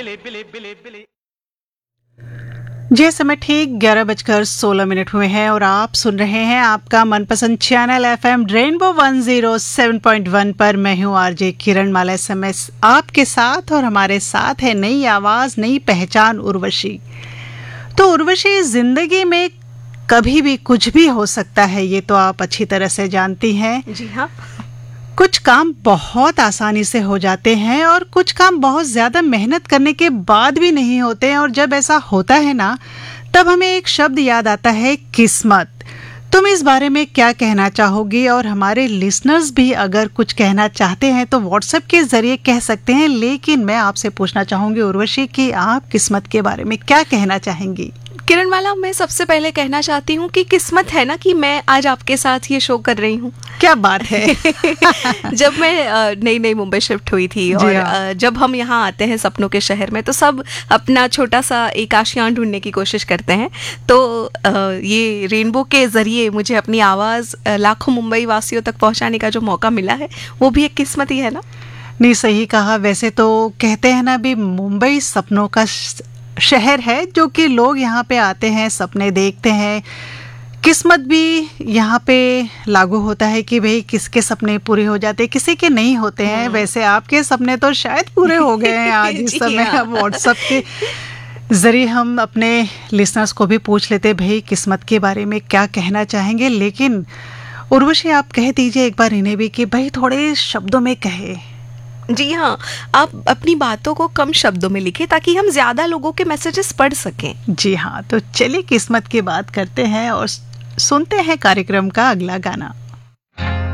जी समय ठीक 11:16 हुए हैं और आप सुन रहे हैं आपका मनपसंद चैनल एफएम रेनबो 107.1 पर। मैं हूं आरजे किरण माला। समय आपके साथ और हमारे साथ है नई आवाज नई पहचान उर्वशी। तो उर्वशी, जिंदगी में कभी भी कुछ भी हो सकता है, ये तो आप अच्छी तरह से जानती हैं। जी हाँ। कुछ काम बहुत आसानी से हो जाते हैं और कुछ काम बहुत ज़्यादा मेहनत करने के बाद भी नहीं होते हैं। और जब ऐसा होता है ना, तब हमें एक शब्द याद आता है, किस्मत। तुम इस बारे में क्या कहना चाहोगी? और हमारे लिसनर्स भी अगर कुछ कहना चाहते हैं तो व्हाट्सएप के ज़रिए कह सकते हैं। लेकिन मैं आपसे पूछना चाहूँगी उर्वशी कि आप किस्मत के बारे में क्या कहना चाहेंगी? किरणमाला, मैं सबसे पहले कहना चाहती हूँ कि किस्मत है ना कि मैं आज आपके साथ ये शो कर रही हूँ। क्या बात है। जब मैं नई नई मुंबई शिफ्ट हुई थी और जब हम यहाँ आते हैं सपनों के शहर में, तो सब अपना छोटा सा एक आशियान ढूंढने की कोशिश करते हैं। तो ये रेनबो के ज़रिए मुझे अपनी आवाज़ लाखों मुंबई वासियों तक पहुँचाने का जो मौका मिला है, वो भी एक किस्मत ही है ना। नहीं, सही कहा। वैसे तो कहते हैं ना भी, मुंबई सपनों का शहर है, जो कि लोग यहाँ पे आते हैं, सपने देखते हैं। किस्मत भी यहाँ पे लागू होता है कि भाई किसके सपने पूरे हो जाते हैं, किसी के नहीं होते हैं। वैसे आपके सपने तो शायद पूरे हो गए हैं आज इस समय। अब व्हाट्सएप के जरिए हम अपने लिसनर्स को भी पूछ लेते भाई किस्मत के बारे में क्या कहना चाहेंगे। लेकिन उर्वशी, आप कह दीजिए एक बार इन्हें भी कि भाई थोड़े शब्दों में कहे। जी हाँ, आप अपनी बातों को कम शब्दों में लिखें ताकि हम ज़्यादा लोगों के मैसेजेस पढ़ सकें। जी हाँ, तो चलिए किस्मत की बात करते हैं और सुनते हैं कार्यक्रम का अगला गाना।